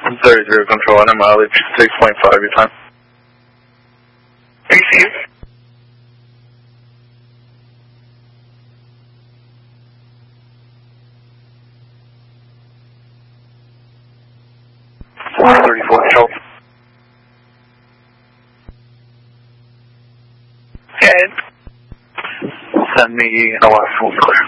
33 control, enter mileage 6.5 your time. Receive. Control. Head. Send me a full clear.